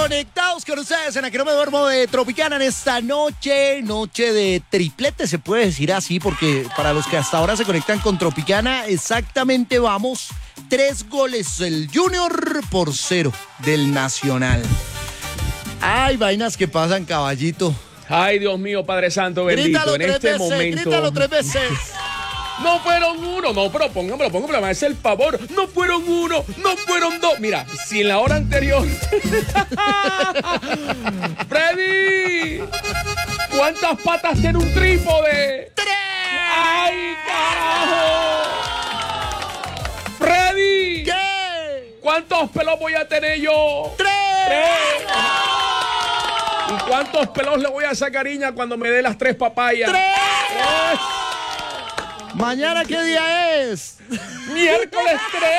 Conectados con ustedes en Aquí No Me Duermo de Tropicana en esta noche de triplete, se puede decir así, porque para los que hasta ahora se conectan con Tropicana, exactamente vamos 3 goles del Junior por 0 del Nacional. Ay, vainas que pasan, caballito. Ay, Dios mío, Padre Santo bendito. Grítalo en este veces, momento. Grítalo 3 veces. No fueron 1, no, pero póngamelo, me hace el favor. No fueron 1, no fueron 2. Mira, si en la hora anterior. ¡Freddy! ¿Cuántas patas tiene un trípode? 3. ¡Ay, carajo! ¡Freddy! ¿Qué? ¿Cuántos pelos voy a tener yo? 3. ¿Y cuántos pelos le voy a sacar, niña, cuando me dé las 3 papayas? 3. ¡Ay! ¿Mañana qué día es? ¡Miércoles 3!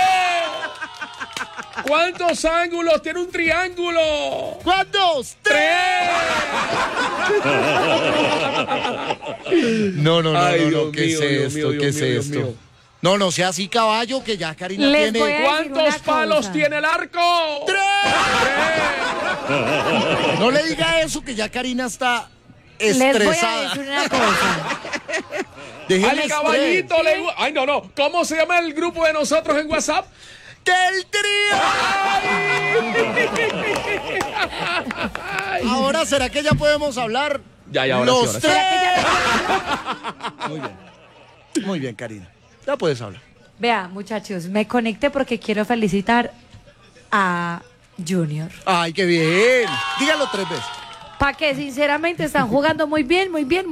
¿Cuántos ángulos tiene un triángulo? ¿Cuántos? 3. No, Ay, no, Dios ¿qué mío, es Dios esto? mío, ¿Qué Dios es mío, Dios esto? mío. No sea así, caballo, que ya Karina Les tiene... voy a decir ¿Cuántos una palos cosa. tiene el arco? 3. No le diga eso, que ya Karina está Les voy a estresada. decir una cosa. Déjele Al estrés. caballito le... Ay, no. ¿Cómo se llama el grupo de nosotros en WhatsApp? ¡Del trío! Ahora, ¿será que ya podemos hablar? Ya, ahora los sí, 3. ahora Muy bien. Muy bien, Karina. Ya puedes hablar. Vea, muchachos, me conecté porque quiero felicitar a Junior. ¡Ay, qué bien! Dígalo 3 veces. Pa' que sinceramente están jugando muy bien.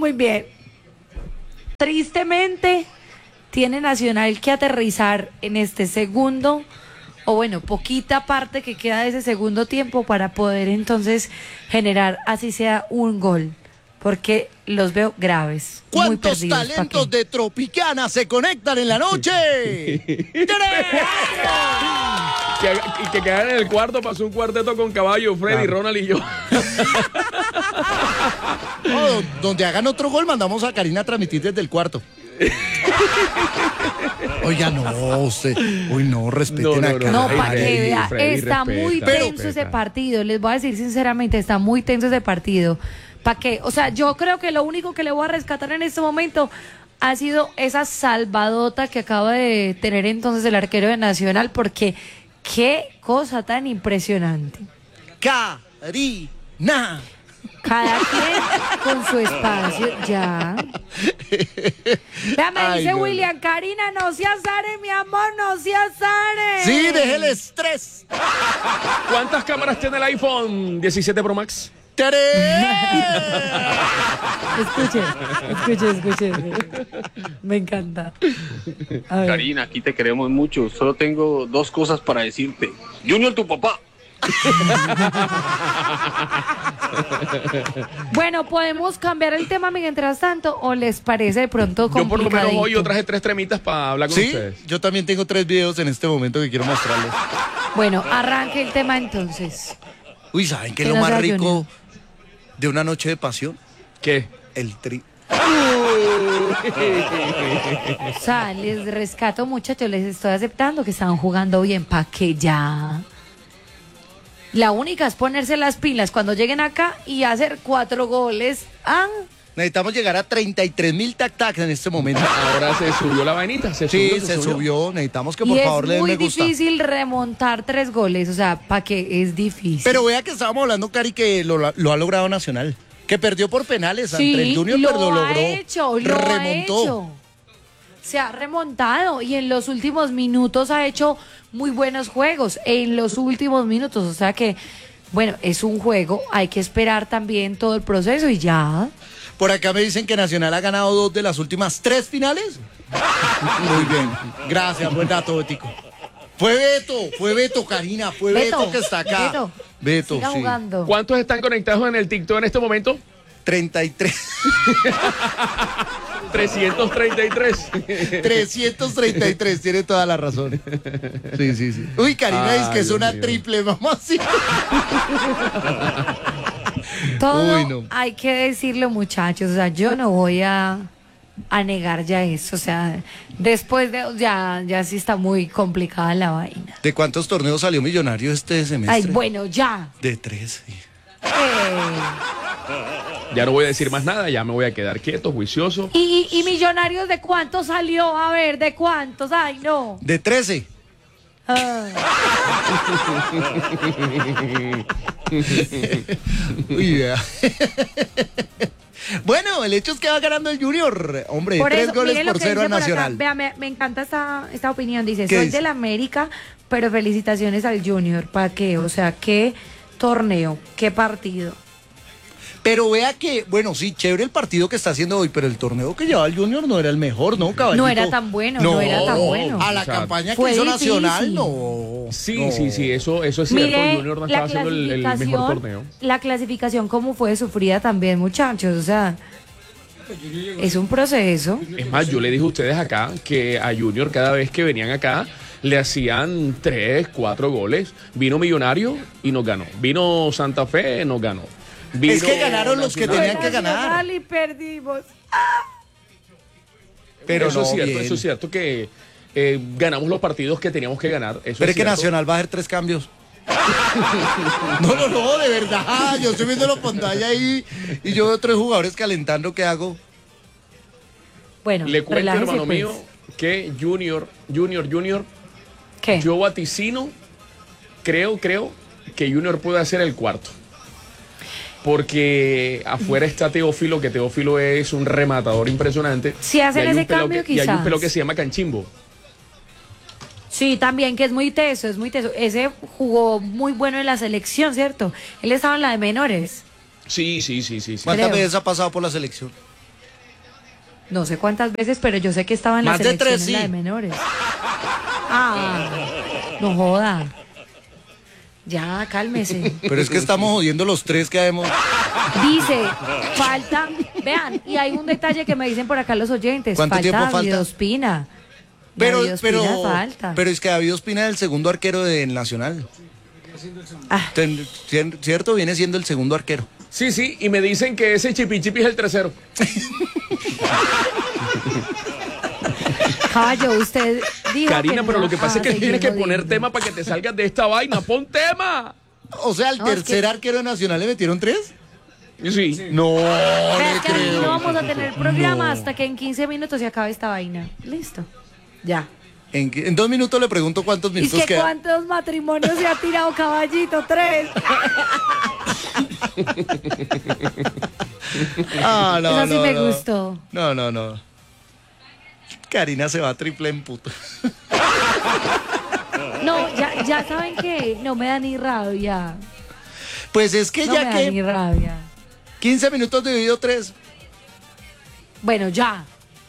Tristemente, tiene Nacional que aterrizar en este segundo, o bueno, poquita parte que queda de ese segundo tiempo para poder entonces generar, así sea, un gol. Porque los veo graves. Muy ¿Cuántos perdidos, ¿pa' talentos qué? de Tropicana se conectan en la noche? 3. Y que quedan en el cuarto, pasó un cuarteto con Caballo, Freddy, Claro. Ronald y yo. No, donde hagan otro gol, mandamos a Karina a transmitir desde el cuarto. Oiga, no, usted. Uy, no, respeten No, acá. No, Ay, para que Freddy, vea, Freddy, está muy respeta, tenso ese respeta. partido. Les voy a decir sinceramente, está muy tenso ese partido. ¿Para qué? O sea, yo creo que lo único que le voy a rescatar en este momento ha sido esa salvadota que acaba de tener entonces el arquero de Nacional, porque qué cosa tan impresionante. Karina. Cada quien con su espacio, ya. Vea, me Ay, dice no. William, Karina, no seas Are, mi amor, no seas Are. Sí, déjele estrés. ¿Cuántas cámaras tiene el iPhone 17 Pro Max? 3. Escuche. Me encanta. A ver. Karina, aquí te queremos mucho. Solo tengo 2 cosas para decirte. Junior, tu papá. Bueno, podemos cambiar el tema mientras tanto, o les parece de pronto Yo por lo menos complicadito? hoy yo traje 3 tremitas para hablar con Sí, ustedes. yo también tengo 3 videos en este momento que quiero mostrarles. Bueno, arranque el tema entonces. Uy, ¿saben qué es ¿Qué lo nos más da rico Junior? de una noche de pasión? ¿Qué? El tri. O sea, les rescato, muchachos, les estoy aceptando que están jugando bien, pa' que ya. La única es ponerse las pilas cuando lleguen acá y hacer 4 goles. Ah, Necesitamos llegar a 33,000 tac-tacs en este momento. Ahora se subió la vainita. Sí, se subió. Necesitamos que y por es favor le den muy me gusta. difícil remontar 3 goles, o sea, pa' que es difícil. Pero vea que estábamos hablando, Cari, que lo ha logrado Nacional. Que perdió por penales ante el Junior, pero lo logró. Lo remontó. ha hecho. Se ha remontado y en los últimos minutos ha hecho muy buenos juegos. En los últimos minutos, o sea que, bueno, es un juego, hay que esperar también todo el proceso y ya. Por acá me dicen que Nacional ha ganado 2 de las últimas 3 finales. Muy bien. Gracias, buen dato, Betico. Fue Beto, Karina, fue Beto que está acá. Beto, siga sí. jugando. ¿Cuántos están conectados en el TikTok en este momento? 33. 333. 333, tiene toda la razón. Sí. Uy, Karina dice que es Dios una mío. triple, mamá, sí. Todo Uy, no. hay que decirlo, muchachos. O sea, yo no voy a a negar ya eso, o sea, después de ya sí está muy complicada la vaina. ¿De cuántos torneos salió Millonario este semestre? Ay, bueno, ya. De 3. Ya no voy a decir más nada, ya me voy a quedar quieto, juicioso. ¿Y Millonarios de cuántos salió? A ver, ¿de cuántos? Ay, no. De 13. Ay. Uy, vea. Bueno, el hecho es que va ganando el Junior. Hombre, Por 3 eso, goles miren lo por que 0 a dice por acá. Nacional. Vea, me encanta esta opinión. Dice, ¿Qué soy dice? del América, pero felicitaciones al Junior. ¿Para qué? O sea, qué torneo, qué partido. Pero vea que, bueno, sí, chévere el partido que está haciendo hoy, pero el torneo que llevaba el Junior no era el mejor, ¿no, caballito? No era tan bueno, no era tan bueno. A la O sea, campaña que fue hizo difícil. Nacional, no. Sí, no. sí, eso es cierto. Mire, El Junior no estaba haciendo el mejor torneo. La clasificación como fue sufrida también, muchachos, o sea, es un proceso. Es más, yo le dije a ustedes acá que a Junior cada vez que venían acá le hacían 3, 4 goles. Vino Millonario y nos ganó. Vino Santa Fe, nos ganó. Vino Es que ganaron los que Nacional. tenían que ganar. Nacional y perdimos. Pero eso no, es cierto, bien. eso es cierto que ganamos los partidos que teníamos que ganar. Eso Pero es que cierto. Nacional va a hacer 3 cambios. No, de verdad. Yo estoy viendo la pantalla ahí y yo veo 3 jugadores calentando. ¿Qué hago? Bueno, Le cuento, relájese, hermano pues. mío, que Junior, ¿Qué? yo vaticino, creo que Junior puede hacer el cuarto. Porque afuera está Teófilo, que Teófilo es un rematador impresionante. Si hacen Y hay un ese pelado cambio, y hay un quizás. pelo que se llama Canchimbo. Sí, también, que es muy teso, es muy teso. Ese jugó muy bueno en la selección, ¿cierto? Él estaba en la de menores. Sí. ¿Cuántas Creo. veces ha pasado por la selección? No sé cuántas veces, pero yo sé que estaba en la Más de selección 3, en la sí. de menores. Ah, no joda. Ya, cálmese. Pero es que estamos jodiendo los 3 que hemos. Dice, falta, vean, y hay un detalle que me dicen por acá los oyentes. ¿Cuánto tiempo falta? David Ospina. Pero David Ospina falta. es que David Ospina es el segundo arquero del Nacional. Ah, ¿Cierto? Viene siendo el segundo arquero. Sí, y me dicen que ese Chipi es el tercero. caballo, usted dijo Karina, que pero no lo que pasa es que va a tienes que seguir poner jodiendo. tema para que te salgas de esta vaina. ¡Pon tema! O sea, al No, es tercer que- arquero de Nacional le metieron 3. Sí. No, Vea, le es que aquí creo. no vamos a tener programa No. hasta que en 15 minutos se acabe esta vaina. Listo. Ya. En 2 minutos le pregunto cuántos ¿Y minutos que quedan. cuántos matrimonios se ha tirado caballito? 3. Ah, no, Eso sí no, me no. gustó. No. Karina se va a triple en puto. No, ya saben que no me da ni rabia. Pues es que No ya me da ni que rabia. 15 minutos dividido 3. Bueno, ya.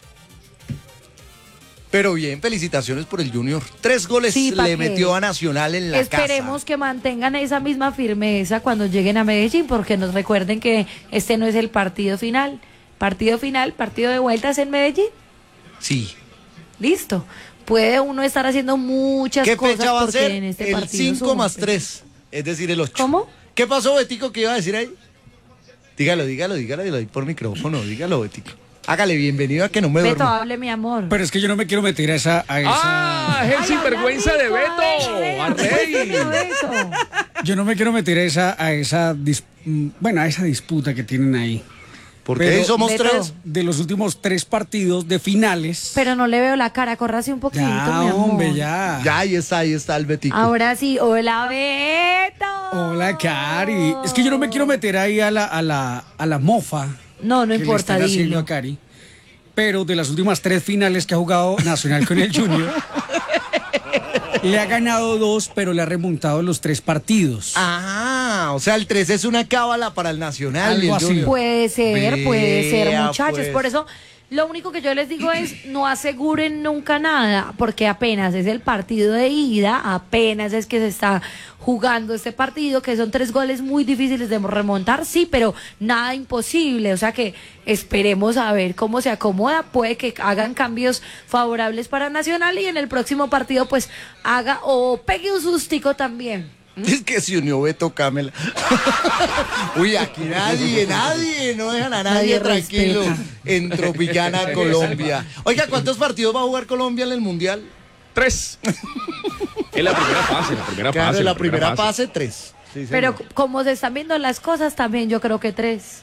Pero bien, felicitaciones por el Junior. 3 goles Sí, ¿pa' le qué? metió a Nacional en la Esperemos casa. que mantengan esa misma firmeza cuando lleguen a Medellín, porque nos recuerden que este no es el partido final. Partido final, partido de vueltas en Medellín. Sí. Listo. Puede uno estar haciendo muchas ¿Qué cosas fecha va a porque ser? en este El partido 5 suma, más pues. 3. Es decir, el 8. ¿Cómo? ¿Qué pasó, Betico? ¿Qué iba a decir ahí? Dígalo, y lo di por micrófono. Dígalo, Betico. Hágale, bienvenido a Que No Me Beto, Duermo. hable, mi amor. Pero es que yo no me quiero meter a esa... ¡Ah! Es el Ay, sinvergüenza habla de rico, Beto. a ver, ¡Arrey! Beto. Yo no me quiero meter a esa disputa que tienen ahí. ¿Por qué Pero- somos Beto. 3? De los últimos 3 partidos de finales. Pero no le veo la cara, córrase un poquito, Ya, mi amor. hombre, ya. Ya, ahí está el Betico. Ahora sí, hola, Beto. Hola, Cari. Es que yo no me quiero meter ahí a la mofa. No que importa, le están haciendo dilo. a Cari. Pero de las últimas 3 finales que ha jugado Nacional con el Junior, le ha ganado 2, pero le ha remontado los 3 partidos. Ah, o sea, el 3 es una cábala para el Nacional. Algo y el así. Junior. Puede ser, Vea, muchachos. pues. Por eso, lo único que yo les digo es no aseguren nunca nada, porque apenas es el partido de ida, apenas es que se está jugando este partido, que son 3 goles muy difíciles de remontar, sí, pero nada imposible. O sea que esperemos a ver cómo se acomoda. Puede que hagan cambios favorables para Nacional y en el próximo partido pues haga o pegue un sustico también. Es que se unió Beto Camela. Uy, aquí nadie, no dejan a nadie Nadie tranquilo respeta. en Tropicana, Colombia. Oiga, ¿cuántos partidos va a jugar Colombia en el Mundial? 3. Es la primera fase, Claro, en la primera fase, 3. Sí, Pero señor. como se están viendo las cosas, también yo creo que 3.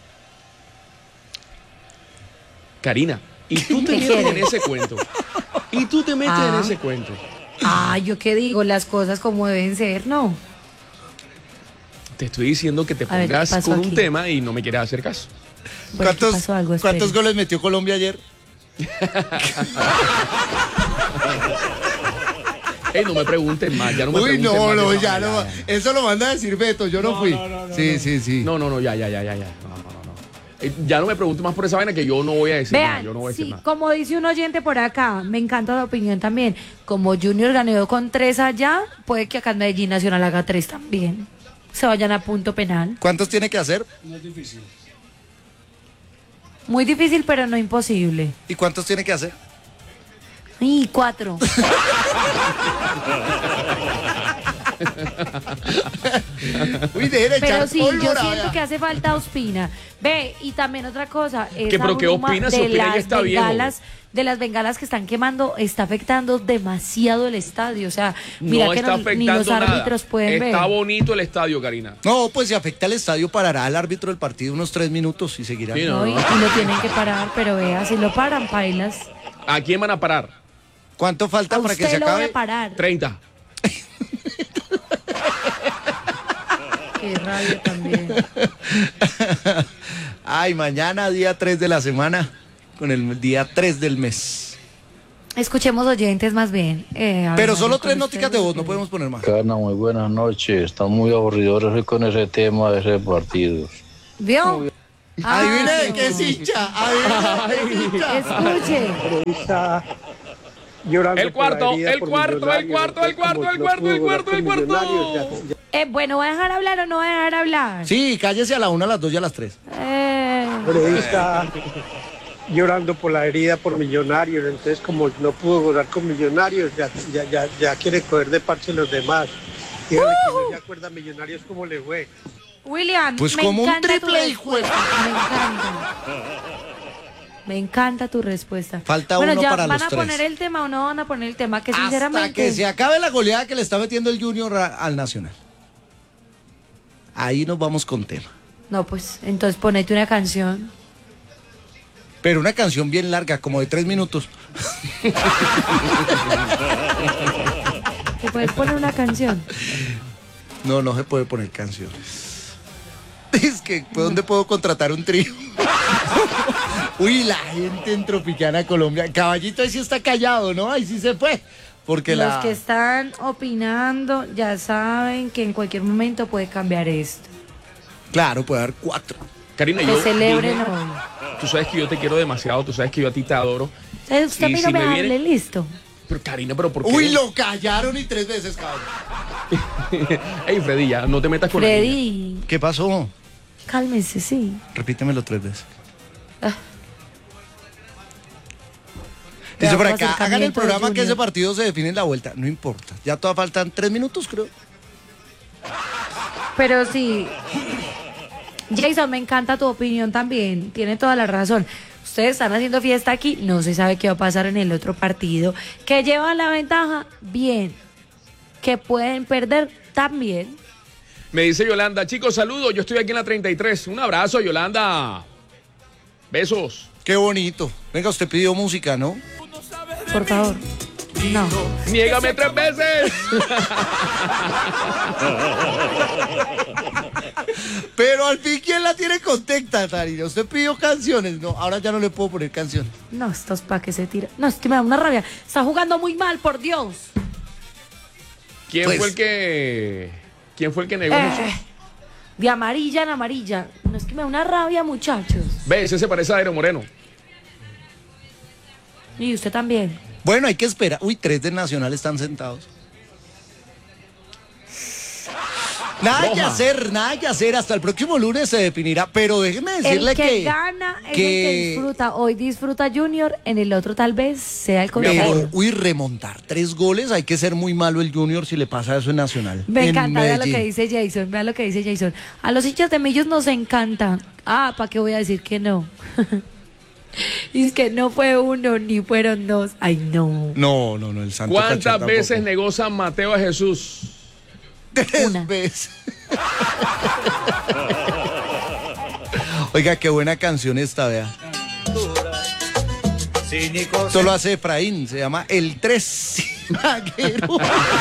Karina, y tú te ¿Qué metes en quieres? ese cuento. Y tú te metes en ese cuento. Ah, yo qué digo, las cosas como deben ser, ¿no? Te estoy diciendo que te A ver, ¿qué pongas pasó con un aquí? tema y no me quieres hacer caso. Bueno, ¿qué pasó? Algo, espere. ¿Cuántos goles metió Colombia ayer? Ey, no me pregunten más, ya no me Uy, pregunten no, más de no, esa ya manera, no. Eso lo manda a decir Beto, yo no fui. Sí. No, ya. No. Ya no me preguntes más por esa vaina que yo no voy a decir nada. Vean, Yo no voy a decir sí, nada. como dice un oyente por acá, me encanta la opinión también. Como Junior ganó con 3 allá, puede que acá en Medellín Nacional haga 3 también. Se vayan a punto penal. ¿Cuántos tiene que hacer? Muy difícil, pero no imposible. ¿Y cuántos tiene que hacer? Y 4. Uy, deje de Pero echar sí, yo pólvora, siento vea. que hace falta Ospina. Ve, y también otra cosa. ¿Qué, pero qué Ospina? Si Ospina ya está viejo. De las bengalas que están quemando, está afectando demasiado el estadio. O sea, mira No que está ni los afectando nada. árbitros pueden ver. Está bonito el estadio, Karina. No, pues si afecta al estadio, parará al árbitro del partido unos 3 minutos y seguirá. Sí, ¿no? Y lo tienen que parar, pero vea, si lo paran, pailas. ¿A quién van a parar? ¿Cuánto falta A para que usted se lo voy acabe? a parar. 30. Qué rabia también. Ay, mañana día 3 de la semana, con el día 3 del mes. Escuchemos oyentes más bien. Pero solo 3 con nóticas de ustedes. voz, no podemos poner más. Cana, muy buenas noches. Están muy aburridores con ese tema de ese partido. ¿Vio? Adivine Ah, de qué es hincha. Adivine de qué es hincha. Escuche. Periodista llorando El por la cuarto, herida el por cuarto, el Millonarios, cuarto, el cuarto, como el no cuarto, pudo el jugar cuarto, con el cuarto. Millonarios, Bueno, ¿va a dejar hablar o no va a dejar hablar? Sí, cállese a la 1, a las 2 y a las 3. periodista llorando por la herida por Millonarios, entonces como no pudo jugar con Millonarios, ya quiere coger de parche los demás. Dígale que no se acuerda a Millonarios cómo le fue. William, Pues me como un encanta tu triple, hijo de- respuesta, me encanta. Me encanta tu respuesta. Falta bueno, uno ya para ¿van los a 3. poner el tema o no van a poner el tema? Que Hasta sinceramente... que se acabe la goleada que le está metiendo el Junior al Nacional. Ahí nos vamos con tema. No, pues, entonces ponete una canción. Pero una canción bien larga, como de 3 minutos. ¿Te puedes poner una canción? No, no se puede poner canciones. Es que, ¿dónde puedo contratar un trío? Uy, la gente en Tropicana, Colombia. Caballito ahí sí está callado, ¿no? Ahí sí se fue. Porque Los la... que están opinando ya saben que en cualquier momento puede cambiar esto. Claro, puede haber 4. Karina, Que yo celebren dije, hoy. tú sabes que yo te quiero demasiado, tú sabes que yo a ti te adoro. Usted a Y mí si no me me hable, viene- listo. Pero Karina, ¿pero por qué? Uy, lo callaron y 3 veces, cabrón. Ey, Freddy, ya, no te metas con la niña. Freddy, ¿Qué pasó? cálmese, sí. Repítemelo 3 veces. Ah. Dice por Veamos acá, hagan el acercamiento de programa que Junior. ese partido se define en la vuelta. No importa. Ya todavía faltan 3 minutos, creo. Pero sí, Jason, me encanta tu opinión también. Tiene toda la razón. Ustedes están haciendo fiesta aquí, no se sabe qué va a pasar en el otro partido. Que llevan la ventaja, bien. Que pueden perder, también. Me dice Yolanda, chicos, saludos, yo estoy aquí en la 33. Un abrazo, Yolanda. Besos. Qué bonito. Venga, usted pidió música, ¿no? Por favor. No. Niégame 3 veces. Pero al fin, ¿quién la tiene contenta, Tarina? Usted pidió canciones. No, ahora ya no le puedo poner canciones. No, estos pa' que se tira. No, es que me da una rabia. Está jugando muy mal, por Dios. ¿Quién Pues- fue el que negó eso? De amarilla en amarilla. No, es que me da una rabia, muchachos. Ve, ese se parece a Aero Moreno. Y usted también. Bueno, hay que esperar. Uy, 3 del Nacional están sentados. Nada que hacer. Hasta el próximo lunes se definirá. Pero déjeme decirle el que gana es el que disfruta. Hoy disfruta Junior, en el otro tal vez sea el contrario. Pero, remontar 3 goles, hay que ser muy malo el Junior si le pasa eso en Nacional. Me encanta, vea lo que dice Jason, A los hinchas de Millos nos encanta. ¿Para qué voy a decir que no? Y es que no fue uno, ni fueron 2. Ay, no. No, el Santo ¿Cuántas veces negó San Mateo a Jesús? 3 veces. Oiga, qué buena canción esta, vea. Esto lo hace Efraín, se llama El 3 Maguero.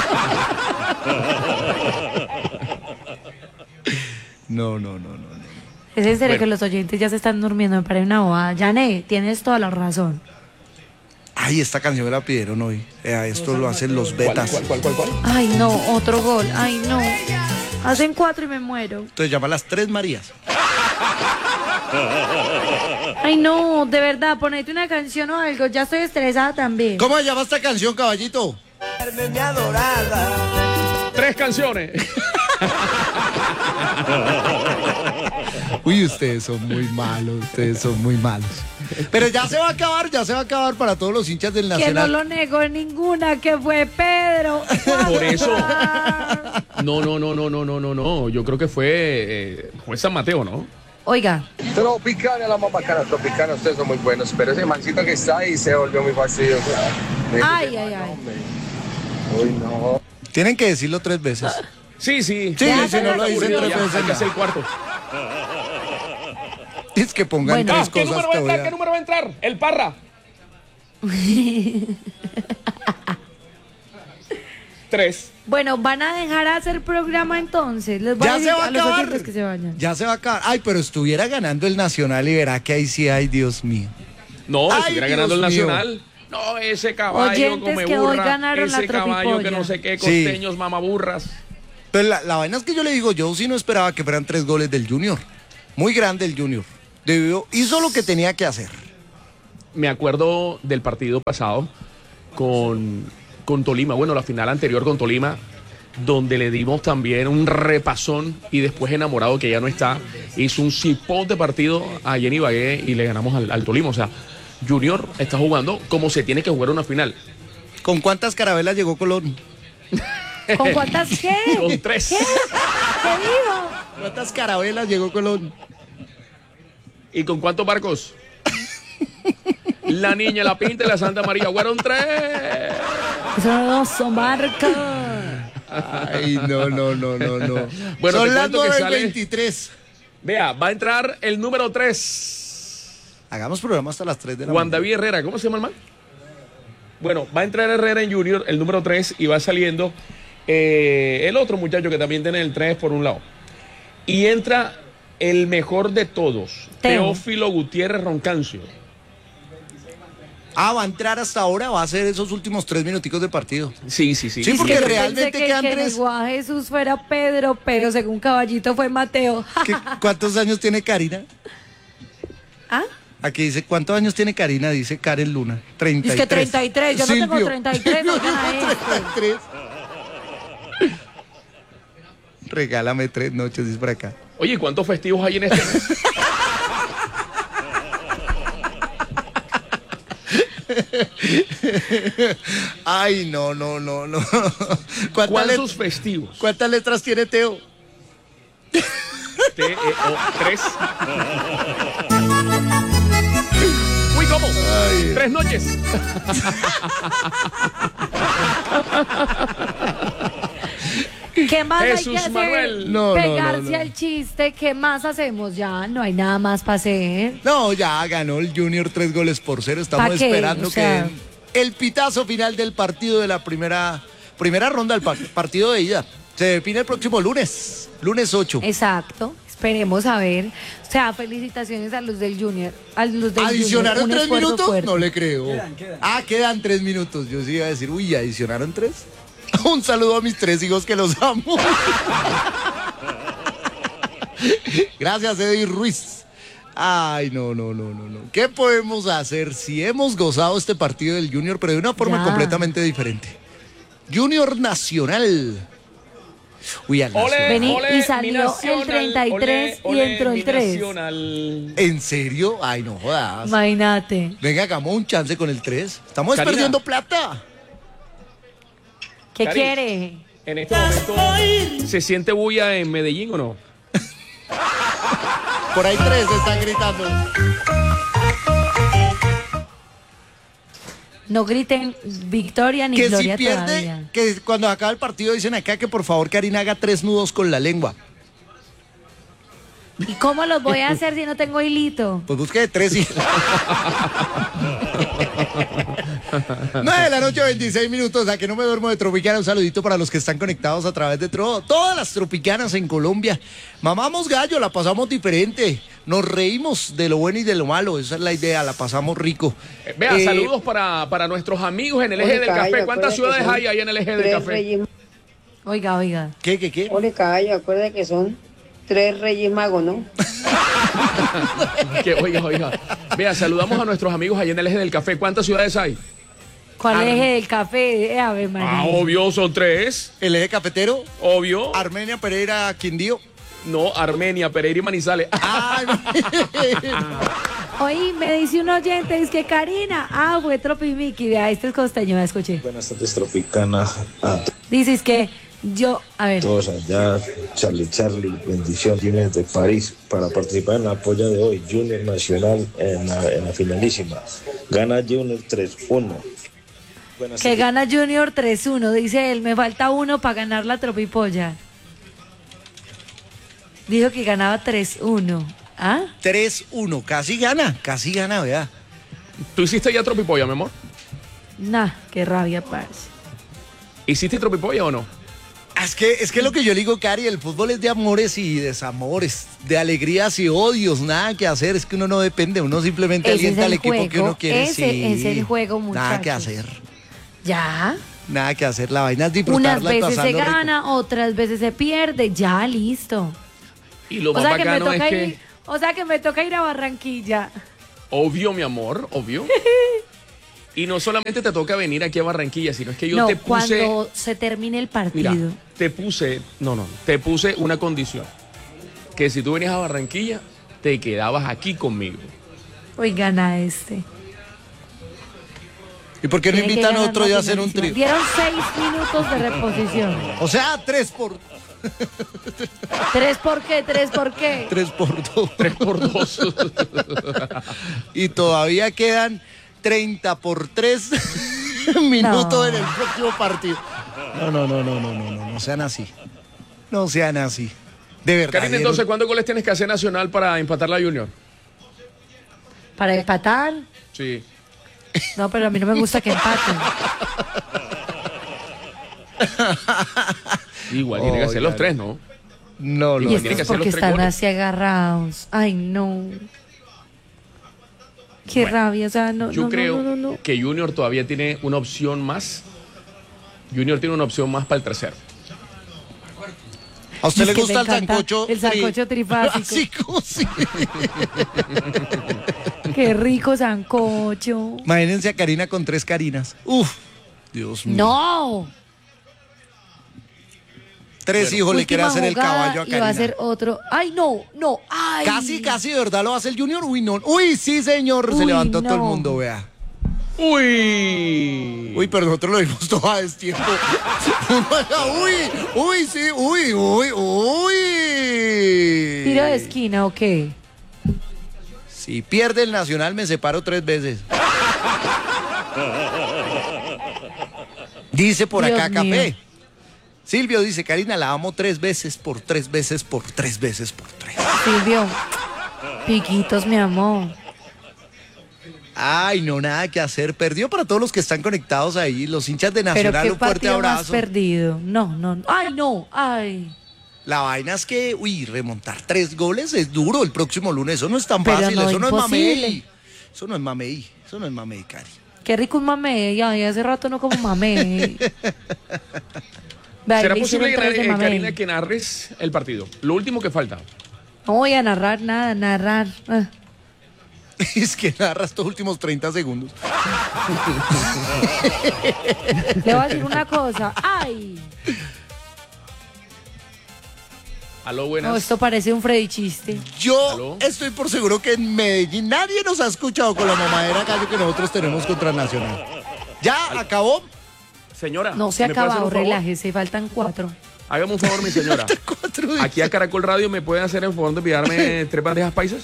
No. Es en serio que los oyentes ya se están durmiendo, me parece una bobada. Yané, tienes toda la razón. Ay, esta canción me la pidieron hoy. Esto lo hacen los betas. ¿Cuál? Ay, no, otro gol. Ay, no. Hacen 4 y me muero. Entonces llama a las 3 Marías. Ay, no, de verdad, ponete una canción o algo. Ya estoy estresada también. ¿Cómo se llama esta canción, caballito? 3 canciones. Uy, ustedes son muy malos. Pero ya se va a acabar para todos los hinchas del Nacional. Que no lo negó ninguna, que fue Pedro. Por eso. No. Yo creo que fue San Mateo, ¿no? Oiga. Tropicana, la más bacana, Tropicana, ustedes son muy buenos, pero ese mancito que está ahí se volvió muy fastidioso. Ay. Uy, no. Tienen que decirlo 3 veces. Sí. Sí, si no lo dicen 3 veces. Hay que hacer el cuarto. Es que pongan 3 ¿Qué cosas. ¿Qué número va a entrar? El Parra. 3. Bueno, ¿van a dejar hacer programa entonces? Les voy a decir a los oyentes que se vayan. Ya se va a acabar. Ay, pero estuviera ganando el Nacional y verá que ahí sí, ay, Dios mío. No, Ay, estuviera Dios ganando el mío. Nacional. No, ese caballo Oyentes come que hoy burra, ganaron la ese caballo que tropipolla. no sé qué, Sí. costeños, mamaburras. Pero la vaina es que yo le digo, yo sí no esperaba que fueran 3 goles del Junior. Muy grande el Junior. Hizo lo que tenía que hacer. Me acuerdo del partido pasado con Tolima, bueno, la final anterior con Tolima, donde le dimos también un repasón y después enamorado que ya no está, hizo un cipón de partido a Jenny Bagué y le ganamos al Tolima. O sea, Junior está jugando como se tiene que jugar una final. ¿Con cuántas carabelas llegó Colón? ¿Con cuántas qué? Con 3. ¿Qué dijo? ¿Cuántas carabelas llegó Colón? ¿Y con cuántos barcos? La Niña, la Pinta y la Santa María. Fueron 3. Eso no son barcos. Ay, no. Bueno, son te las cuento que 9:23. Vea, va a entrar el número 3. Hagamos programa hasta las 3 de la Juan mañana. David Herrera, ¿cómo se llama el man? Bueno, va a entrar Herrera en Junior, el número 3, y va saliendo el otro muchacho que también tiene el 3 por un lado. Y entra el mejor de todos, Teófilo Gutiérrez Roncancio. Va a entrar hasta ahora, va a hacer esos últimos 3 minuticos de partido. Sí. Sí, Es porque que yo realmente pensé quedan que 3. negó a Jesús fuera Pedro, pero según Caballito fue Mateo. ¿Cuántos años tiene Karina? ¿Ah? Aquí dice, ¿cuántos años tiene Karina? Dice Karen Luna. 33. Es que 33, yo no tengo Silvio. 33. Yo no gana tengo esto. 33. Regálame 3 noches, dice por acá. Oye, ¿cuántos festivos hay en este mes? Ay, no. ¿Cuántos festivos? ¿Cuántas letras tiene Teo? T-E-O 3. Uy, ¿cómo? 3 noches. ¿Qué más Jesús hay que hacer? Manuel. Pegarse al chiste. ¿Qué más hacemos? Ya no hay nada más para hacer. No, ya ganó el Junior 3-0. Estamos ¿Pa qué? esperando O sea, que den el pitazo final del partido de la primera ronda del partido de ida. Se define el próximo lunes 8. Exacto. Esperemos a ver. O sea, felicitaciones a los del Junior. A los del ¿Adicionaron Junior. 3 minutos? Fuerte. No le creo. Quedan 3 minutos. Yo sí iba a decir, uy, ¿adicionaron 3? Un saludo a mis 3 hijos que los amo. Gracias, Eddie Ruiz. Ay, no. ¿Qué podemos hacer si hemos gozado este partido del Junior, pero de una forma completamente diferente? Junior Nacional. Uy, al Nacional. Vení, y mi salió el Nacional, 33 y entró el mi 3. Nacional. ¿En serio? Ay, no jodas. Imagínate. Venga, hagamos un chance con el 3. Estamos Karina. perdiendo plata. ¿Qué Cari. quiere? En este momento, ¿se siente bulla en Medellín o no? Por ahí 3 están gritando. No griten victoria ni Que si gloria pierde, todavía. que cuando acaba el partido dicen acá que por favor Karina haga 3 nudos con la lengua. ¿Y cómo los voy a hacer si no tengo hilito? Pues busque de 3 y... 9 de la noche, 26 minutos. A que no me duermo de Tropicana. Un saludito para los que están conectados a través de todas las tropicanas en Colombia. Mamamos gallo, la pasamos diferente. Nos reímos de lo bueno y de lo malo. Esa es la idea, la pasamos rico. Vea, saludos para nuestros amigos en el eje del café. ¿Cuántas ciudades hay ahí en el eje del café? Oiga. ¿Qué? Ole, caballo, acuérdate que son 3 Reyes Magos, ¿no? Oiga. Vea, saludamos a nuestros amigos allá en el eje del café. ¿Cuántas ciudades hay? ¿Cuál eje del café? Ave María. Obvio, son 3. El eje cafetero. Obvio. Armenia, Pereira, Quindío. No, Armenia, Pereira y Manizales. Ay, Oye, me dice un oyente, es que Karina, fue Tropimiki, vea, este es costeño, me escuché. Buenas tardes, Tropicana, a Dices que yo, a ver. todos allá, Charlie, bendición, Junior de París, para participar en la polla de hoy, Junior Nacional en la finalísima. Gana Junior 3-1. Que gana Junior 3-1, dice él, me falta 1 para ganar la tropipolla. Dijo que ganaba 3-1. ¿Ah? 3-1, casi gana, vea. ¿Tú hiciste ya tropipolla, mi amor? Nah, qué rabia, parce. ¿Hiciste tropipolla o no? Es que lo que yo le digo, Cari, el fútbol es de amores y desamores, de alegrías y odios, nada que hacer, es que uno no depende, uno simplemente Ese alienta es al el equipo juego, que uno quiere. ese es el juego, muchachos. Nada que hacer. Ya. Nada que hacer, la vaina es disfrutarla. Unas veces se pasarlo rico. gana, otras veces se pierde, ya, listo. Y lo O más sea, que me bacano es toca que... ir, o sea que me toca ir a Barranquilla. Obvio, mi amor, obvio. Y no solamente te toca venir aquí a Barranquilla, sino es que yo No, te puse... cuando se termine el partido. Mira, te puse una condición. Que si tú venías a Barranquilla, te quedabas aquí conmigo. Hoy gana este. ¿Y por qué no Tiene que invitan a ganar otro la día a hacer un finalísima. trío? Dieron 6 minutos de reposición. O sea, 3 por... ¿3 por qué? ¿3 por qué? 3 por 2. 3 por 2. Y todavía quedan 30 por 3 minutos en el próximo partido. No sean así. No sean así. De verdad. Karina, entonces, ¿cuántos goles tienes que hacer Nacional para empatar la Junior? ¿Para empatar? Sí. No, pero a mí no me gusta que empaten. Igual tiene que hacer los 3, ¿no? No, Y esto es porque están así agarrados. Ay, no. Qué rabia, o sea, no. Yo creo no. que Junior todavía tiene una opción más. Junior tiene una opción más para el tercero. ¿A usted Es le que gusta me el encanta sancocho? el sancocho trifásico. Sí. Qué rico sancocho. Imagínense a Karina con 3 Karinas. Uf, Dios mío. No. 3 hijos le quiere Última hacer el jugada caballo a y va a Karina. hacer otro. Ay, no. Ay. Casi, de verdad lo va a hacer el Junior. Uy, no. Uy, sí, señor. Se Uy, levantó todo el no. mundo, vea. Uy, pero nosotros lo vimos todo a destiempo. Uy, sí, uy. ¿Tiro de esquina o qué? Si pierde el Nacional, me separo 3 veces. Dice por Dios acá mío. Café. Silvio dice, Karina, la amo 3 veces por 3 veces por 3 veces por 3. Silvio, piquitos, mi amor. Ay, no, nada que hacer. Perdió para todos los que están conectados ahí. Los hinchas de Pero Nacional, qué un fuerte partido más abrazo. perdido. No. Ay, no. Ay. La vaina es que, remontar 3 goles es duro el próximo lunes. Eso no es tan Pero fácil. no Eso no es imposible. mamey. Eso no es mamey, Cari. Qué rico un mamey. Ay, hace rato no como mamey. Vea, ¿será le hicieron posible, 3 de mamey. Karina, que narres el partido? Lo último que falta. No voy a narrar nada, narrar. Es que narra estos últimos 30 segundos. Le voy a decir una cosa. ¡Ay! Aló, buenas. No, esto parece un Freddy chiste. Yo ¿Aló? estoy por seguro que en Medellín nadie nos ha escuchado con la mamadera gallo que nosotros tenemos contra Nacional. ¿Ya acabó? Señora. No se ha ¿me puede hacer acabado, un favor? relájese, faltan 4. Hágame un favor, mi señora. Aquí a Caracol Radio, ¿me puede hacer el favor de enviarme 3 bandejas paisas?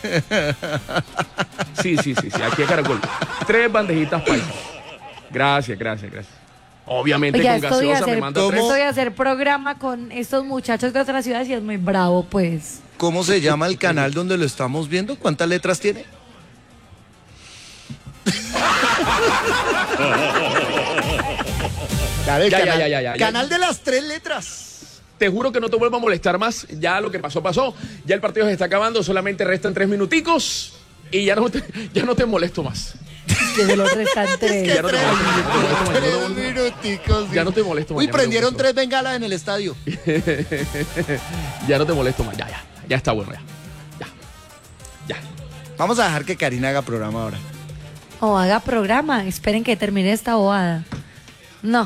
Sí, aquí a Caracol. 3 bandejitas paisas. Gracias. Obviamente Oiga, con esto de gaseosa me hacer, manda 3. esto de hacer programa con estos muchachos de otras ciudades y es muy bravo, pues. ¿Cómo se llama el canal donde lo estamos viendo? ¿Cuántas letras tiene? Ya. Canal de las 3 letras. Te juro que no te vuelvo a molestar más. Ya lo que pasó, pasó. Ya el partido se está acabando. Solamente restan 3 minuticos. Y ya no te molesto más. Que se los restan 3. Ya no te molesto más. 3 minuticos. Ya no te molesto más. Uy, ya no te prendieron molesto 3 bengalas en el estadio. Ya no te molesto más. Ya está bueno, ya. Vamos a dejar que Karina haga programa ahora. O haga programa. Esperen que termine esta bobada. No.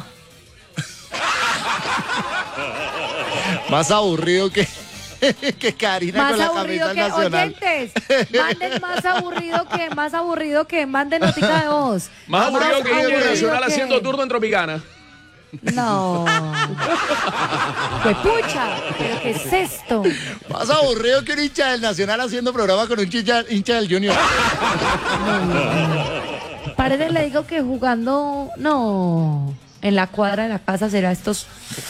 Más aburrido que Karina Más con la aburrido camisa que nacional. oyentes. Manden más aburrido que manden notica de voz. Más aburrido que aburrido Junior Nacional que- haciendo turno en Tropicana. No. Pues pucha, ¿pero qué es esto? Más aburrido que un hincha del Nacional haciendo programa con un hincha del Junior. Parece, le digo que jugando, no, en la cuadra de la casa será estos.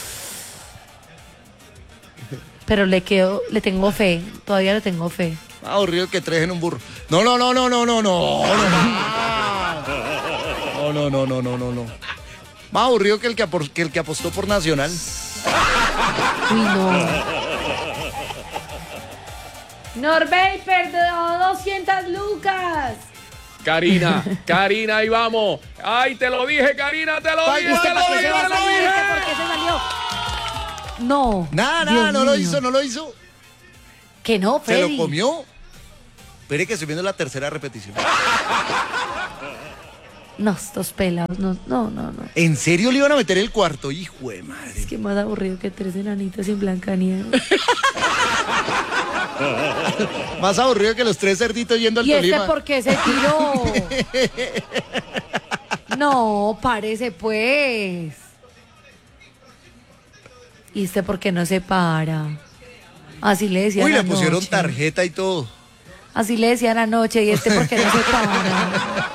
Pero le tengo fe, todavía le tengo fe. Más aburrido que 3 en un burro. No. Más aburrido que el que apostó por Nacional. Uy, no. Norbey perdió 200 lucas. Karina, ahí vamos. Ay, te lo dije, Karina, te lo dije. ¿Usted por qué se va a te lo salir? dije. ¿Usted por qué se salió? No. Nada, Dios no lo mío. hizo. Que no, Se Freddy. lo comió. Espere que estoy viendo la tercera repetición. No, estos pelados, no. ¿En serio le iban a meter el cuarto? Hijo de madre. Es que más aburrido que 3 enanitos en Blancanieves. Más aburrido que los 3 cerditos yendo al ¿Y Tolima. este por qué se tiró? No, parece pues. ¿Y este por qué no se para? Así le decían Uy, le anoche. pusieron tarjeta y todo. Así le decían anoche. ¿Y este por qué no se para?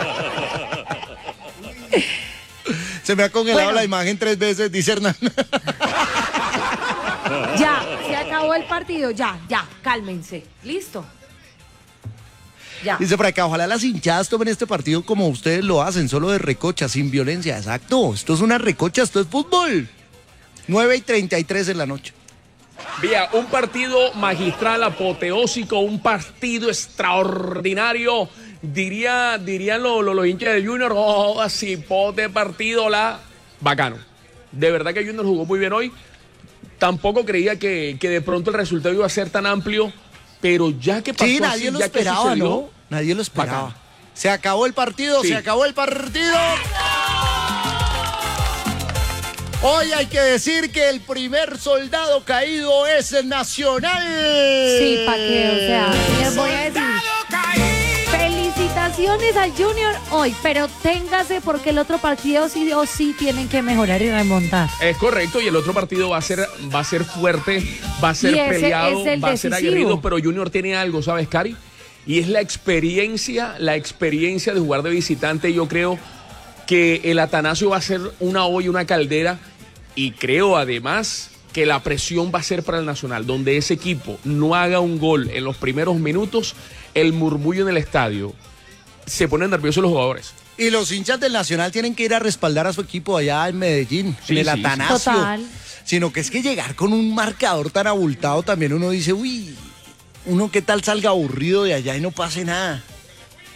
Se me ha congelado Bueno. la imagen 3 veces, dice Hernán. Ya, se acabó el partido. Ya, cálmense. Listo. Ya. Dice por acá, ojalá las hinchadas tomen este partido como ustedes lo hacen, solo de recocha, sin violencia. Exacto, esto es una recocha, esto es fútbol. 9:33 de la noche. Vía, un partido magistral, apoteósico, un partido extraordinario. Dirían los hinchas del Junior, así, pote partido, bacano. De verdad que Junior jugó muy bien hoy. Tampoco creía que de pronto el resultado iba a ser tan amplio, pero ya que pasó Sí, así, nadie lo ya que esperaba, sucedió, ¿no? Nadie lo esperaba. bacano. Se acabó el partido, Sí. se acabó el partido. Hoy hay que decir que el primer soldado caído es el Nacional. Sí, ¿para qué? O sea, les voy a decir. Felicitaciones al Junior hoy, pero téngase porque el otro partido sí o sí tienen que mejorar y remontar. Es correcto, y el otro partido va a ser fuerte, va a ser Y ese peleado, es el va a ser decisivo. aguerrido, pero Junior tiene algo, ¿sabes, Cari? Y es la experiencia de jugar de visitante. Yo creo que el Atanasio va a ser una olla, una caldera, y creo además que la presión va a ser para el Nacional, donde ese equipo no haga un gol en los primeros minutos, el murmullo en el estadio, se ponen nerviosos los jugadores. Y los hinchas del Nacional tienen que ir a respaldar a su equipo allá en Medellín, Sí, en el sí, sí. Atanasio. Total. Sino que es que llegar con un marcador tan abultado también uno dice, uy, uno qué tal salga aburrido de allá y no pase nada.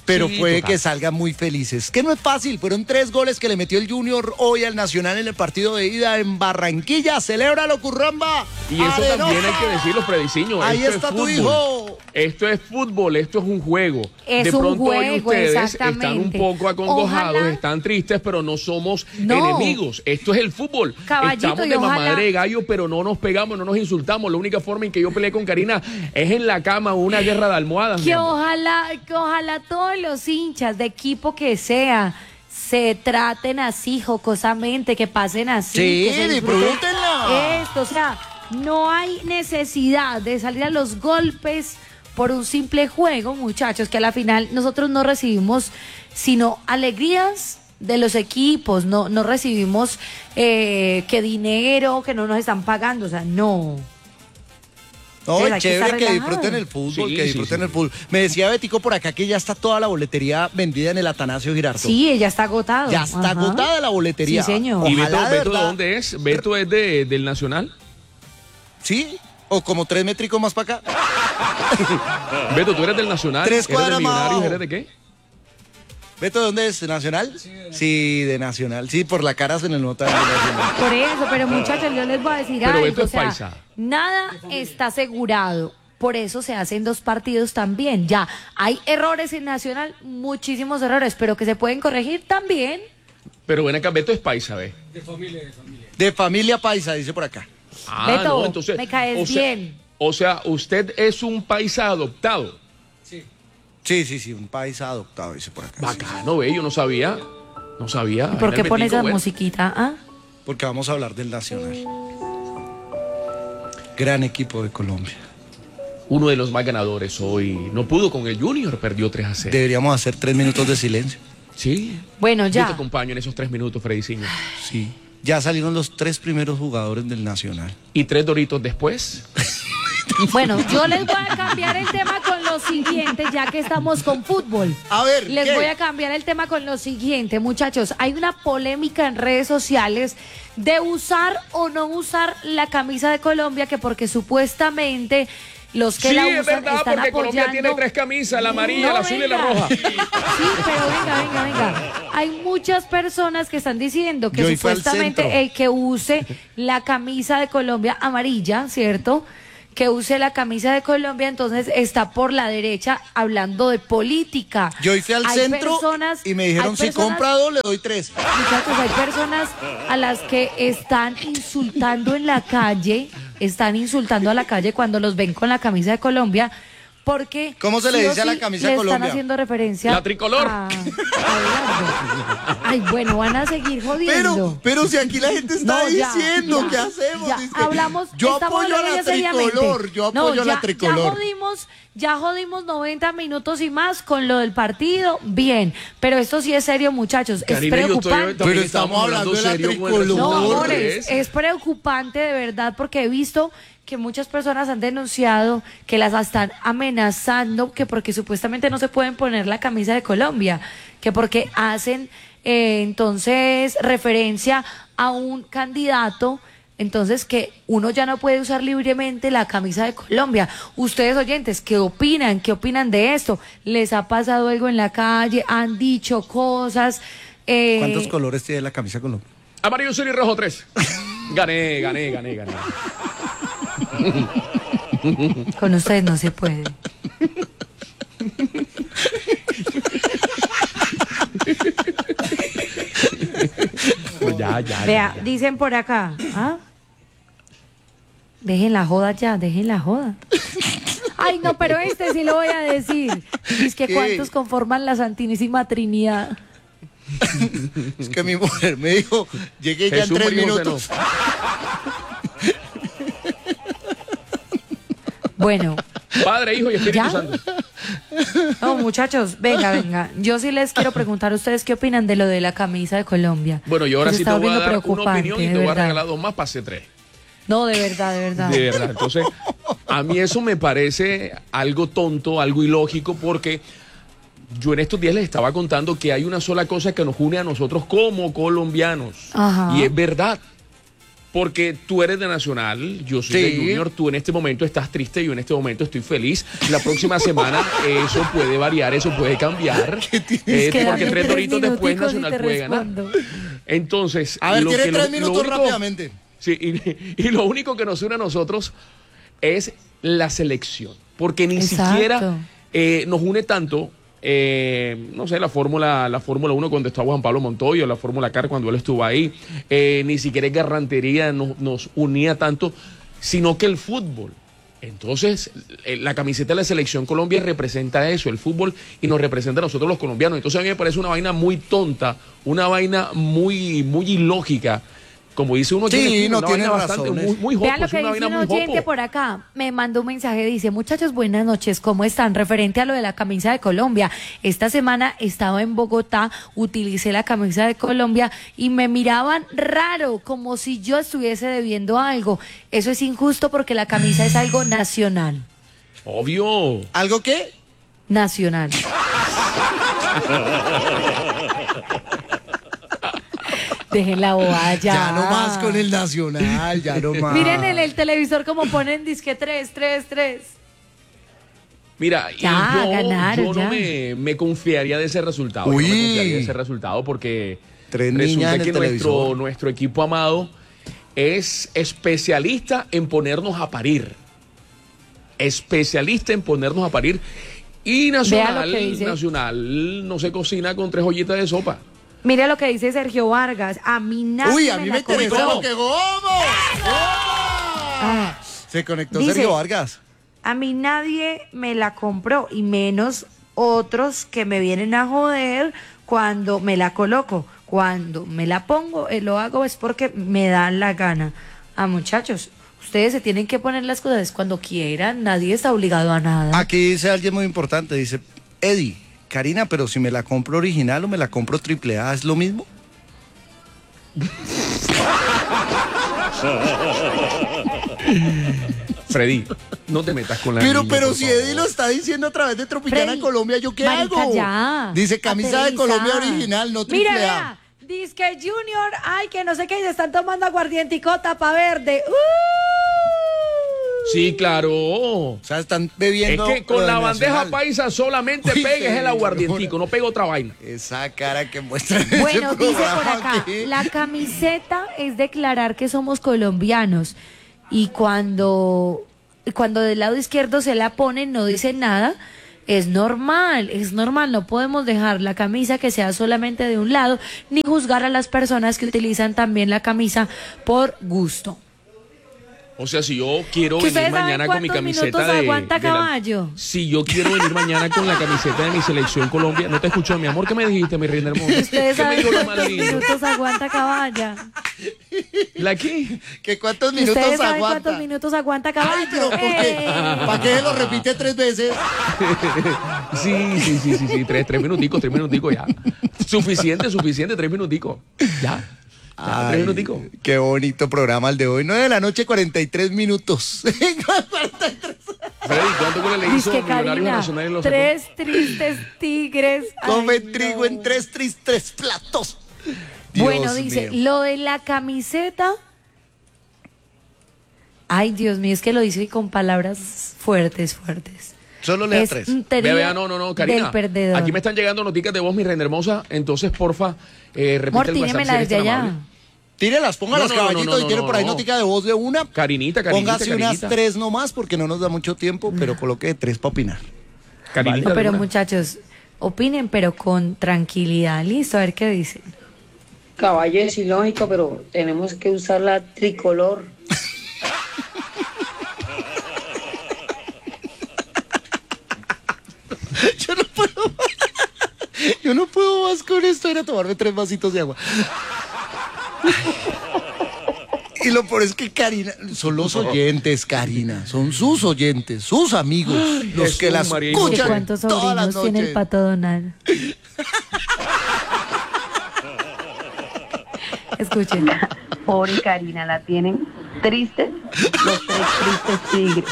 pero Sí, puede total. que salgan muy felices. Que no es fácil, fueron 3 goles que le metió el Junior hoy al Nacional en el partido de ida en Barranquilla. ¡Celébralo, Curramba! Y eso ¡Arenosa! también hay que decirlo, Frediciño. Ahí esto está es tu fútbol. hijo. Esto es fútbol, esto es un juego. Es de un pronto hoy juego, ustedes exactamente. están un poco acongojados, Ojalá. están tristes, pero no somos No. enemigos. Esto es el fútbol. Caballito, Estamos y de ojalá- mamadera de gallo, pero no nos pegamos, no nos insultamos. La única forma en que yo peleé con Karina es en la cama, una guerra de almohadas. mi Que amor. ojalá todos los hinchas de equipo que sea se traten así jocosamente, que pasen así. Sí, que se disfruten disfrútenla. esto, o sea, no hay necesidad de salir a los golpes por un simple juego, muchachos, que a la final nosotros no recibimos sino alegrías de los equipos, no recibimos que dinero, que no nos están pagando, o sea, no. No, Pero es hay que chévere estar que relajado. disfruten el fútbol, Sí, que sí, disfruten sí. el fútbol. Me decía Betico por acá que ya está toda la boletería vendida en el Atanasio Girardot. Sí, ella está agotado. Ya está Ajá. agotada la boletería. Sí, señor. ¿Y Ojalá, Beto, de ¿de verdad. dónde es? ¿Beto es del Nacional? Sí, o como 3 métricos más para acá. Beto, ¿tú eres del Nacional? 3 ¿Eres de cuadras más Millonarios? abajo. ¿Eres de qué? ¿Beto de dónde es? ¿De Nacional? Sí, de Nacional. Sí, por la cara se le nota de Nacional. Por eso, pero muchachos, yo les voy a decir Pero algo. Beto O es sea, paisa. nada está asegurado. Por eso se hacen 2 partidos también. Ya, hay errores en Nacional, muchísimos errores, pero que se pueden corregir también. Pero ven acá, Beto es paisa, ¿ves? De familia paisa, dice por acá. Ah, Beto, no, entonces, me caes bien. O sea, usted es un paisa adoptado. Sí, un paisa adoptado, dice por acá. Sí, Bacano, ve, yo no sabía. No sabía. ¿Y por Vaina qué el pones Betico, esa bueno. musiquita? ¿Ah? porque vamos a hablar del Nacional. Gran equipo de Colombia. Uno de los más ganadores hoy. No pudo con el Junior, perdió 3-0. Deberíamos hacer 3 minutos de silencio. Sí. Bueno, Yo te ya. acompaño en esos 3 minutos, Frediciño. Sí. Ya salieron los 3 primeros jugadores del Nacional. Y 3 doritos después. Bueno, yo les voy a cambiar el tema con lo siguiente, ya que estamos con fútbol. A ver, Les ¿qué? voy a cambiar el tema con lo siguiente, muchachos. Hay una polémica en redes sociales de usar o no usar la camisa de Colombia, que porque supuestamente los que Sí, la es usan verdad, están porque Colombia apoyando. tiene 3 camisas, la amarilla, No, la azul y la venga. roja. Sí, pero venga. Hay muchas personas que están diciendo que Yo fui al supuestamente centro. el que use la camisa de Colombia amarilla, ¿cierto? Que use la camisa de Colombia, entonces está por la derecha hablando de política. Yo fui al Hay centro personas- y me dijeron, hay si personas- compra 2 le doy 3. Muchachos, hay personas a las que están insultando en la calle, están insultando a la calle cuando los ven con la camisa de Colombia, porque... ¿Cómo se le sí o dice a la sí camisa de le Colombia? están haciendo referencia... La tricolor. a Abelardo. Ay, bueno, van a seguir jodiendo. Pero si aquí la gente está No, ya, diciendo, ya, ¿qué hacemos? ya, Dice que hablamos, yo estamos apoyo a hablando la ya seriamente. tricolor, yo apoyo No, a la tricolor. Ya jodimos 90 minutos y más con lo del partido, bien, pero esto sí es serio, muchachos, Karina, es yo estoy- preocupante. también Pero estamos hablando de la serio con el tricolor. No, resultado, amores, ¿ves? es preocupante de verdad porque he visto que muchas personas han denunciado que las están amenazando, que porque supuestamente no se pueden poner la camisa de Colombia, que porque hacen entonces referencia a un candidato, entonces que uno ya no puede usar libremente la camisa de Colombia. Ustedes oyentes, ¿qué opinan? ¿Qué opinan de esto? ¿Les ha pasado algo en la calle? ¿Han dicho cosas? ¿Cuántos colores tiene la camisa Colombia? Amarillo, azul y rojo 3. Gané. Con ustedes no se puede. Pues ya. Vea, dicen por acá, ¿ah? Dejen la joda ya, dejen la joda. Ay, no, pero este sí lo voy a decir. Dice que ¿Qué? cuántos conforman la Santísima Trinidad. Es que mi mujer me dijo, llegué ya en Jesús, 3 María y José, minutos. Bueno, Padre, Hijo y Espíritu ¿Ya? Santo. no, muchachos, venga. Yo sí les quiero preguntar a ustedes qué opinan de lo de la camisa de Colombia. Bueno, yo ahora Que se sí te está voy a volviendo dar una preocupante, opinión y de te voy a verdad. regalar 2 más, pase 3. No, de verdad. De verdad. Entonces, a mí eso me parece algo tonto, algo ilógico, porque yo en estos días les estaba contando que hay una sola cosa que nos une a nosotros como colombianos. Ajá. Y es verdad. Porque tú eres de Nacional, yo soy de Junior, tú en este momento estás triste, yo en este momento estoy feliz. La próxima semana eso puede variar, eso puede cambiar. Porque 3 doritos después Nacional puede ganar. Entonces, a ver, tiene 3 minutos rápidamente. Sí, y lo único que nos une a nosotros es la selección. Porque ni siquiera nos une tanto. No sé, la Fórmula 1 cuando estaba Juan Pablo Montoya, la Fórmula Car cuando él estuvo ahí, ni siquiera Garrantería nos unía tanto, sino que el fútbol. Entonces, la camiseta de la Selección Colombia representa eso, el fútbol, y nos representa a nosotros los colombianos. Entonces a mí me parece una vaina muy tonta, una vaina muy ilógica. Como dice uno, sí, no tiene razón. Muy jopo, vean lo que dice un oyente por acá. Me mandó un mensaje, dice: muchachos, buenas noches, ¿cómo están? Referente a lo de la camisa de Colombia. Esta semana estaba en Bogotá, utilicé la camisa de Colombia y me miraban raro, como si yo estuviese debiendo algo. Eso es injusto porque la camisa es algo nacional. Obvio. ¿Algo qué? Nacional. Dejen la bobada ya. Ya no más con el Nacional, ya no más. Miren en el televisor como ponen disque 3. Mira, ya, yo no me confiaría de ese resultado. Uy. Yo no me confiaría de ese resultado porque 3 resulta niñas que en nuestro equipo amado es especialista en ponernos a parir. Especialista en ponernos a parir. Y Nacional no se cocina con 3 ollitas de sopa. Mira lo que dice Sergio Vargas. A mí nadie. Uy, a mí me interesa lo que ¿cómo? Se conectó dice, Sergio Vargas. A mí nadie me la compró y menos otros que me vienen a joder cuando me la coloco. Cuando me la pongo, lo hago es porque me da la gana. Muchachos, ustedes se tienen que poner las cosas cuando quieran. Nadie está obligado a nada. Aquí dice alguien muy importante. Dice, Eddie, Karina, pero si me la compro original o me la compro AAA, ¿es lo mismo? Freddy, no te metas con la Pero niña, si Eddie lo está diciendo a través de Tropicana Freddy, Colombia, ¿yo qué hago? Ya. Dice camisa de Colombia original, no AAA. Mira, dice que Junior, ay, que no sé qué, están tomando aguardientico tapa verde. Sí, claro. O sea, están bebiendo. Es que con la bandeja Nacional. paisa solamente pegues el aguardientico, no pega otra vaina. Esa cara que muestra. Bueno, dice por acá, aquí. La camiseta es declarar que somos colombianos. Y cuando del lado izquierdo se la ponen, no dice nada. Es normal, no podemos dejar la camisa que sea solamente de un lado, ni juzgar a las personas que utilizan también la camisa por gusto. O sea, si yo quiero venir mañana con mi camiseta de... aguanta caballo? Si yo quiero venir mañana con la camiseta de mi Selección Colombia, no te escucho, mi amor, ¿qué me dijiste, mi reina hermosa? ¿Ustedes saben cuántos minutos aguanta caballo? ¿La qué? ¿Que cuántos minutos ¿Ustedes saben aguanta? cuántos minutos aguanta caballo? Ay, pero ¿por qué? ¿Para qué se lo repite 3 veces? Sí, 3 minuticos ya. Suficiente, 3 minuticos. Ya. Ay, 3 minuticos. Qué bonito programa el de hoy. 9 de la noche, 43 minutos. Freddy, ¿cuánto goles le hizo Millonarios Nacional en los 3 tristes tigres. Come trigo en 3 tristes platos. Bueno, dice, mío. Lo de la camiseta. Ay, Dios mío, es que lo dice con palabras fuertes. Solo lea 3. Vea, no, Karina. Aquí me están llegando noticias de voz, mi reina hermosa. Entonces, porfa, repite el WhatsApp. Desde allá. Tírelas, póngalas, caballitos, y tiene por ahí notica de voz de una. Karinita. Póngase unas 3 nomás, porque no nos da mucho tiempo, pero coloque 3 para opinar. Karinita. No, pero muchachos, opinen, pero con tranquilidad. Listo, a ver qué dicen. Caballo es ilógico, pero tenemos que usar la tricolor. Yo no puedo más con esto. Era tomarme 3 vasitos de agua. Y lo peor es que Karina, son los oyentes, Karina, son sus oyentes, sus amigos, los que las escuchan. ¿Cuántos sobrinos tiene el Pato Donald? Escuchen. Pobre Karina, la tienen triste, los 3 tristes tigres.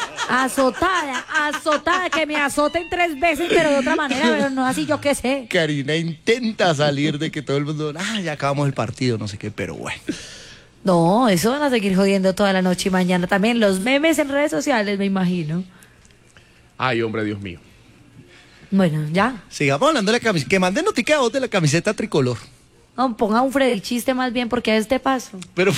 Azotada, que me azoten 3 veces, pero de otra manera, pero no así, yo qué sé. Karina intenta salir de que todo el mundo, ya acabamos el partido, no sé qué, pero bueno. No, eso van a seguir jodiendo toda la noche y mañana. También los memes en redes sociales, me imagino. Ay, hombre, Dios mío. Bueno, ya. Sigamos hablando de la camiseta. Que manden notica a vos de la camiseta tricolor. No, ponga un Freddy chiste más bien, porque a este paso. Pero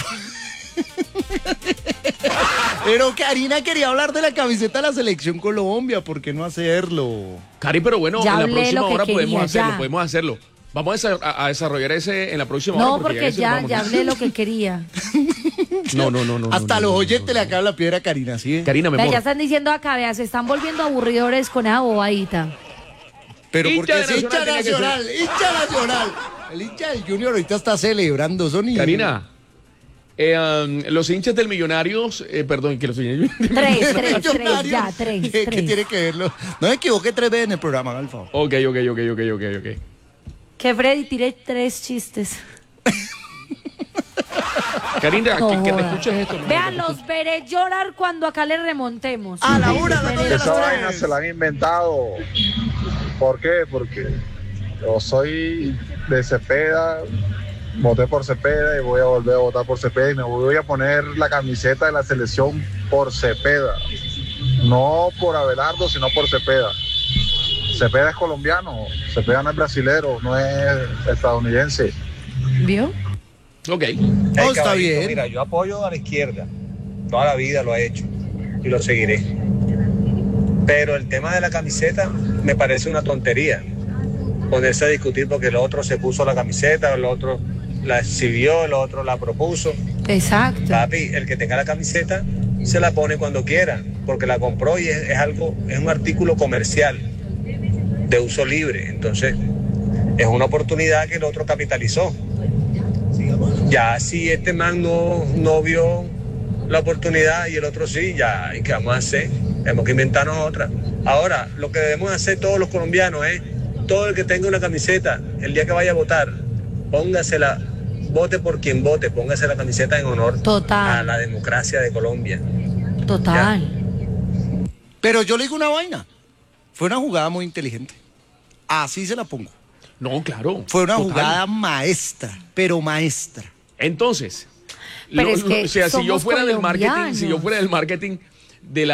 Karina quería hablar de la camiseta de la Selección Colombia, ¿por qué no hacerlo? Cari, pero bueno, Ya en la hablé próxima lo que hora quería, podemos hacerlo. Vamos a desarrollar ese en la próxima hora. No, porque ya hablé lo que quería. No. Hasta los oyentes le acaban la piedra a Karina, ¿sí? Karina, me Ya amor. están diciendo acá, vea, se están volviendo aburridores con esa bobadita. Pero Hincha porque de es hincha Nacional tiene que nacional, hincha nacional. El hincha del Junior ahorita está celebrando, son y... Karina, los hinchas del Millonarios, perdón, que los hinchas... Tres. ¿Qué tiene que verlo? No me equivoqué 3 veces en el programa, haga el favor. Ok. Que Freddy tire 3 chistes. Karina, No que te joda. escuches esto. Vean, los veré llorar cuando acá les remontemos. A la una, a las 2 de Esa vaina se la han inventado. ¿Por qué? Porque yo soy de Cepeda, voté por Cepeda y voy a volver a votar por Cepeda y me voy a poner la camiseta de la selección por Cepeda. No por Abelardo, sino por Cepeda. Cepeda es colombiano, Cepeda no es brasilero, no es estadounidense. ¿Vio? Ok. No, está bien. Mira, yo apoyo a la izquierda, toda la vida lo he hecho y lo seguiré. Pero el tema de la camiseta me parece una tontería. Ponerse a discutir porque el otro se puso la camiseta, el otro la exhibió, el otro la propuso. Exacto. Papi, el que tenga la camiseta se la pone cuando quiera, porque la compró y es un artículo comercial de uso libre. Entonces, es una oportunidad que el otro capitalizó. Ya si este man no vio la oportunidad y el otro sí, ya, ¿y qué vamos a hacer? Tenemos que inventarnos otra. Ahora, lo que debemos hacer todos los colombianos es, todo el que tenga una camiseta, el día que vaya a votar, póngasela, vote por quien vote, póngase la camiseta en honor a la democracia de Colombia. Total. ¿Ya? Pero yo le digo una vaina. Fue una jugada muy inteligente. Así se la pongo. No, claro. Fue una total. jugada maestra, pero maestra. Entonces, Pero es que o sea, si yo somos fuera del colombianos. marketing, de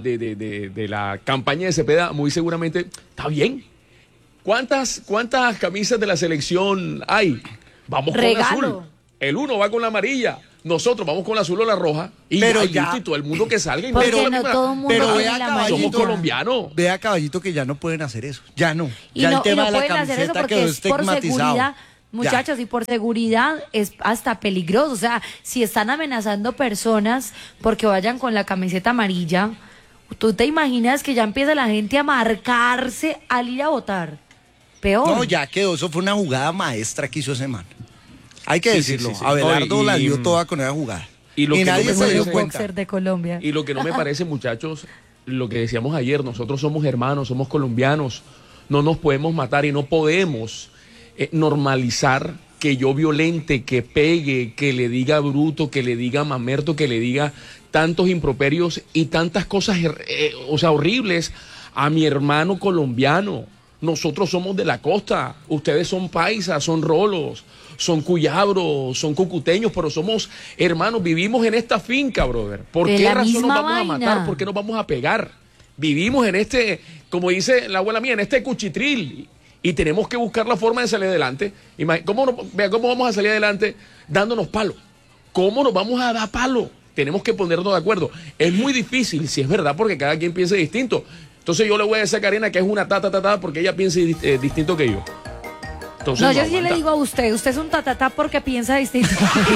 la campaña de Cepeda, muy seguramente está bien. ¿Cuántas camisas de la selección hay? Vamos Regalo. con azul. El uno va con la amarilla. Nosotros vamos con la azul o la roja. Y Pero ya, ya. listo, y todo el mundo que salga. Y Porque no, no todo el mundo Pero tiene vea, la caballito. somos amarilla. colombianos. Vea, caballito, que ya no pueden hacer eso. Ya no. Y Ya no, el tema y no de la pueden hacer eso camiseta porque quedó es por estigmatizado. seguridad. Ya. Muchachos, y por seguridad es hasta peligroso. O sea, si están amenazando personas porque vayan con la camiseta amarilla, ¿tú te imaginas que ya empieza la gente a marcarse al ir a votar? Peor. No, ya quedó. Eso fue una jugada maestra que hizo ese man. Hay que Sí, decirlo. sí. Abelardo No, y- la dio toda con esa jugada. Y lo que no nadie me se parece- dio cuenta. Boxer de Colombia. Y lo que no me parece, muchachos, lo que decíamos ayer, nosotros somos hermanos, somos colombianos, no nos podemos matar y no podemos normalizar que yo violente, que pegue, que le diga bruto, que le diga mamerto, que le diga tantos improperios y tantas cosas, horribles a mi hermano colombiano. Nosotros somos de la costa, ustedes son paisas, son rolos, son cuyabros, son cucuteños, pero somos hermanos, vivimos en esta finca, brother. ¿Por De qué la razón nos misma vamos a vaina. matar? ¿Por qué nos vamos a pegar? Vivimos en este, como dice la abuela mía, en este cuchitril. Y tenemos que buscar la forma de salir adelante. Vea cómo vamos a salir adelante dándonos palo. ¿Cómo nos vamos a dar palo? Tenemos que ponernos de acuerdo. Es muy difícil, si es verdad, porque cada quien piensa distinto. Entonces yo le voy a decir a Karina que es una ta, porque ella piensa distinto que yo. Entonces, No, yo sí aguanta. le digo a usted es un tatatá porque piensa distinto.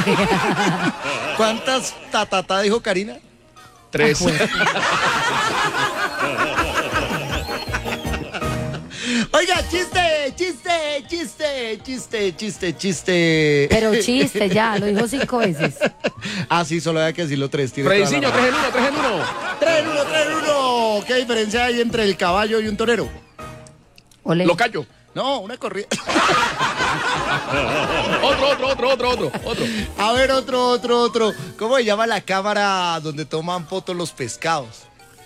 ¿Cuántas tatatá dijo Karina? 3. Oiga, chiste. Pero chiste, ya, lo dijo 5 veces. Ah, sí, solo había que decirlo 3. Frediciño, 3 en 1. 3 en 1. ¿Qué diferencia hay entre el caballo y un torero? Ole. Lo callo. No, una corrida. Otro. A ver, otro. ¿Cómo se llama la cámara donde toman fotos los pescados?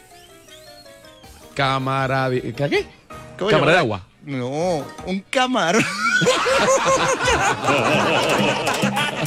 Cámara de... ¿Qué? ¿Cómo Cámara llama? de agua. No, un camarón.